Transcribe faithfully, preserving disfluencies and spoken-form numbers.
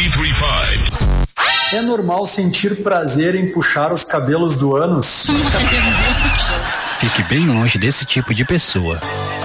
É normal sentir prazer em puxar os cabelos do ânus? Fique bem longe desse tipo de pessoa.